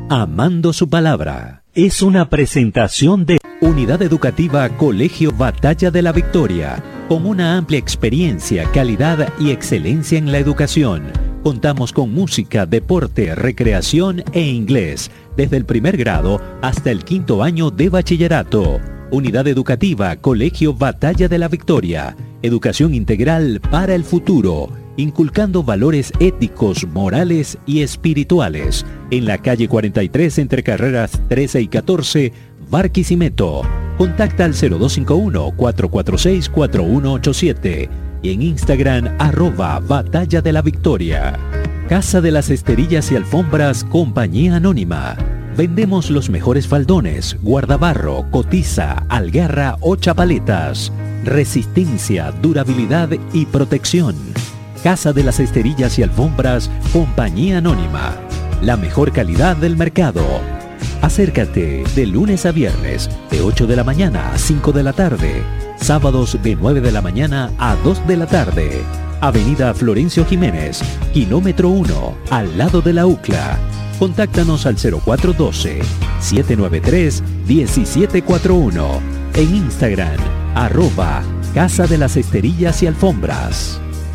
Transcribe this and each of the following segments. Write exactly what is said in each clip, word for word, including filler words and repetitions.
Amando su palabra es una presentación de Unidad Educativa Colegio Batalla de la Victoria, con una amplia experiencia, calidad y excelencia en la educación. Contamos con música, deporte, recreación e inglés, desde el primer grado hasta el quinto año de bachillerato. Unidad Educativa Colegio Batalla de la Victoria, educación integral para el futuro, inculcando valores éticos, morales y espirituales. En la calle cuarenta y tres entre carreras trece y catorce, Barquisimeto. Contacta al cero dos cinco uno, cuatro cuatro seis, cuatro uno ocho siete y en Instagram arroba Batalla de la Victoria. Casa de las Esterillas y Alfombras, Compañía Anónima. Vendemos los mejores faldones, guardabarro, cotiza, algarra o chapaletas. Resistencia, durabilidad y protección. Casa de las Esterillas y Alfombras, Compañía Anónima. La mejor calidad del mercado. Acércate de lunes a viernes, de ocho de la mañana a cinco de la tarde. Sábados de nueve de la mañana a dos de la tarde. Avenida Florencio Jiménez, kilómetro uno, al lado de la U C L A. Contáctanos al cero cuatro uno dos, siete nueve tres, uno siete cuatro uno. En Instagram, arroba Casa de las Esterillas y Alfombras.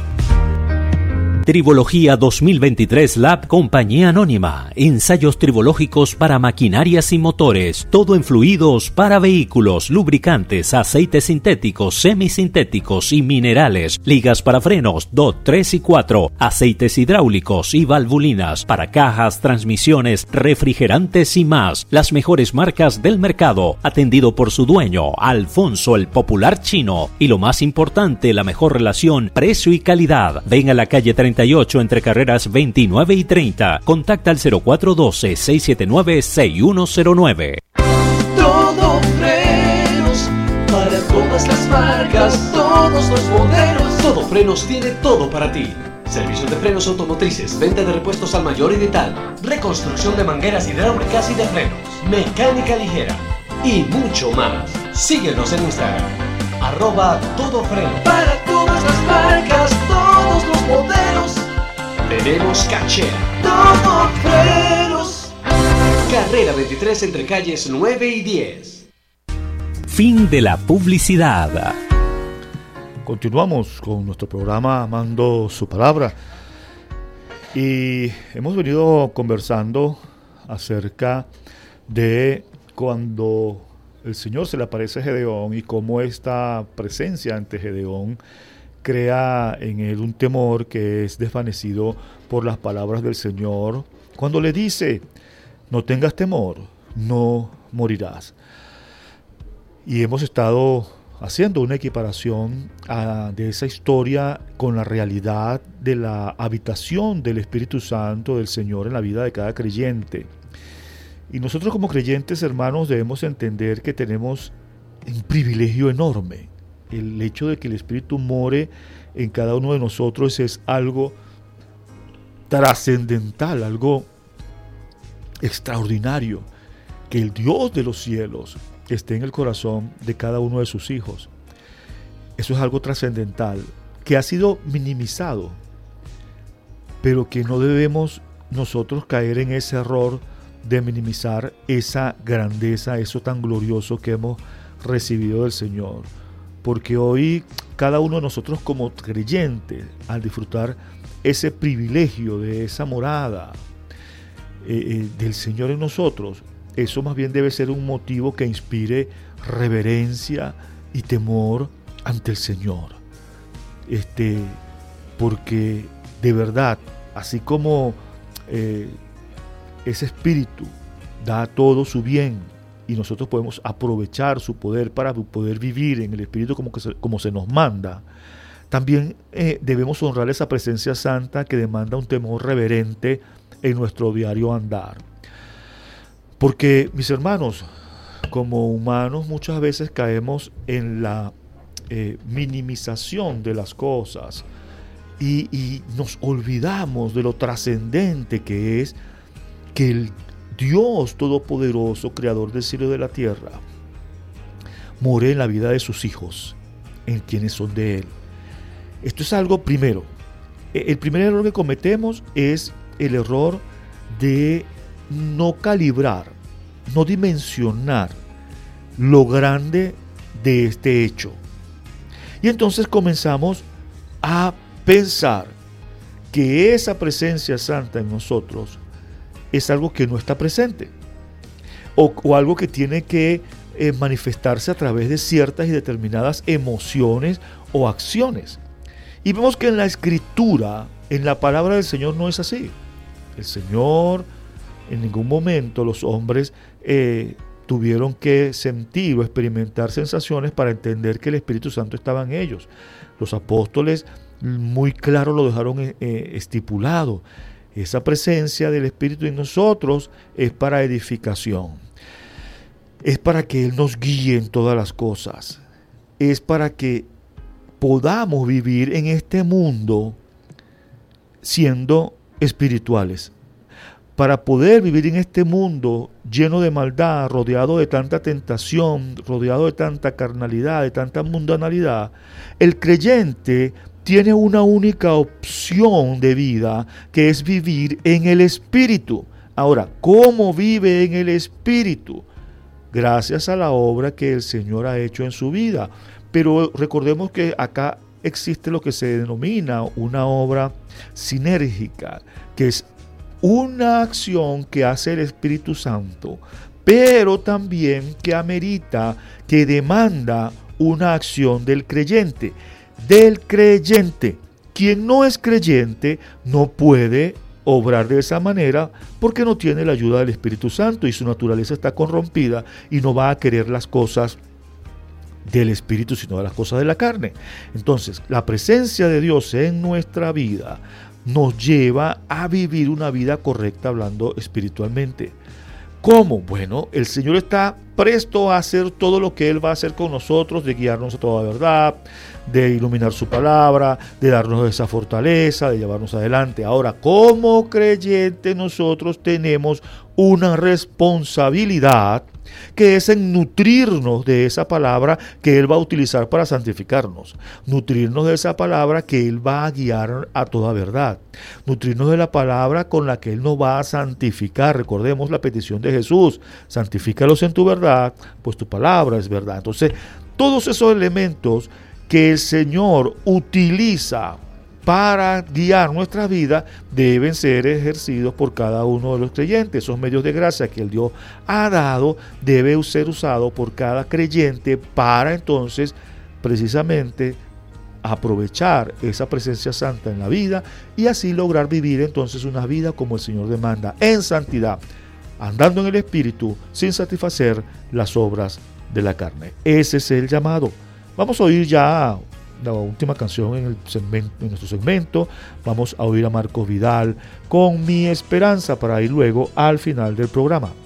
Tribología dos mil veintitrés Lab Compañía Anónima. Ensayos tribológicos para maquinarias y motores. Todo en fluidos para vehículos, lubricantes, aceites sintéticos, semisintéticos y minerales. Ligas para frenos dos, tres y cuatro. Aceites hidráulicos y valvulinas para cajas, transmisiones, refrigerantes y más. Las mejores marcas del mercado. Atendido por su dueño, Alfonso el Popular Chino. Y lo más importante, la mejor relación precio y calidad. Ven a la calle treinta y ocho entre carreras veintinueve y treinta. Contacta al cero cuatro uno dos, seis siete nueve, seis uno cero nueve. Todo frenos para todas las marcas, todos los modelos. Todo Frenos tiene todo para ti. Servicios de frenos automotrices, venta de repuestos al mayor y de tal, reconstrucción de mangueras hidráulicas y de frenos, mecánica ligera y mucho más. Síguenos en Instagram, arroba Todo Frenos. Para todas las marcas, todos los modelos, tenemos caché. Todo Frenos. Carrera veintitrés entre calles nueve y diez. Fin de la publicidad. Continuamos con nuestro programa Amando su Palabra y hemos venido conversando acerca de cuando el Señor se le aparece a Gedeón y cómo esta presencia ante Gedeón crea en él un temor que es desvanecido por las palabras del Señor cuando le dice: no tengas temor, no morirás. Y hemos estado haciendo una equiparación a, de esa historia con la realidad de la habitación del Espíritu Santo del Señor en la vida de cada creyente. Y nosotros como creyentes, hermanos, debemos entender que tenemos un privilegio enorme. El hecho de que el Espíritu more en cada uno de nosotros es algo trascendental, algo extraordinario. Que el Dios de los cielos esté en el corazón de cada uno de sus hijos. Eso es algo trascendental, que ha sido minimizado, pero que no debemos nosotros caer en ese error de minimizar esa grandeza, eso tan glorioso que hemos recibido del Señor. Porque hoy cada uno de nosotros como creyentes, al disfrutar ese privilegio de esa morada eh, eh, del Señor en nosotros, eso más bien debe ser un motivo que inspire reverencia y temor ante el Señor. Este, porque de verdad, así como eh, ese Espíritu da todo su bien y nosotros podemos aprovechar su poder para poder vivir en el Espíritu como, que se, como se nos manda, también eh, debemos honrar esa presencia santa que demanda un temor reverente en nuestro diario andar. Porque, mis hermanos, como humanos muchas veces caemos en la eh, minimización de las cosas y, y nos olvidamos de lo trascendente que es que el Dios Todopoderoso, Creador del cielo y de la tierra, more en la vida de sus hijos, en quienes son de Él. Esto es algo primero. El primer error que cometemos es el error de no calibrar, no dimensionar lo grande de este hecho. Y entonces comenzamos a pensar que esa presencia santa en nosotros es algo que no está presente, o, o algo que tiene que eh, manifestarse a través de ciertas y determinadas emociones o acciones. Y vemos que en la Escritura, en la palabra del Señor, no es así. El Señor, en ningún momento los hombres eh, tuvieron que sentir o experimentar sensaciones para entender que el Espíritu Santo estaba en ellos. Los apóstoles muy claro lo dejaron eh, estipulado. Esa presencia del Espíritu en nosotros es para edificación. Es para que Él nos guíe en todas las cosas. Es para que podamos vivir en este mundo siendo espirituales. Para poder vivir en este mundo lleno de maldad, rodeado de tanta tentación, rodeado de tanta carnalidad, de tanta mundanalidad, el creyente tiene una única opción de vida, que es vivir en el Espíritu. Ahora, ¿cómo vive en el Espíritu? Gracias a la obra que el Señor ha hecho en su vida. Pero recordemos que acá existe lo que se denomina una obra sinérgica, que es una acción que hace el Espíritu Santo, pero también que amerita, que demanda una acción del creyente. Del creyente. Quien no es creyente no puede obrar de esa manera porque no tiene la ayuda del Espíritu Santo y su naturaleza está corrompida y no va a querer las cosas del Espíritu, sino de las cosas de la carne. Entonces, la presencia de Dios en nuestra vida nos lleva a vivir una vida correcta hablando espiritualmente. ¿Cómo? Bueno, el Señor está presto a hacer todo lo que Él va a hacer con nosotros, de guiarnos a toda verdad, de iluminar su palabra, de darnos esa fortaleza, de llevarnos adelante. Ahora, como creyentes nosotros tenemos una responsabilidad, que es en nutrirnos de esa palabra que Él va a utilizar para santificarnos, nutrirnos de esa palabra que Él va a guiar a toda verdad, nutrirnos de la palabra con la que Él nos va a santificar. Recordemos la petición de Jesús: santifícalos en tu verdad, pues tu palabra es verdad. Entonces, todos esos elementos que el Señor utiliza para guiar nuestra vida deben ser ejercidos por cada uno de los creyentes. Esos medios de gracia que el Dios ha dado debe ser usado por cada creyente para entonces precisamente aprovechar esa presencia santa en la vida y así lograr vivir entonces una vida como el Señor demanda, en santidad, andando en el Espíritu sin satisfacer las obras de la carne. Ese es el llamado. Vamos a oír ya la última canción en, el segmento, en nuestro segmento. Vamos a oír a Marcos Vidal con Mi Esperanza para ir luego al final del programa.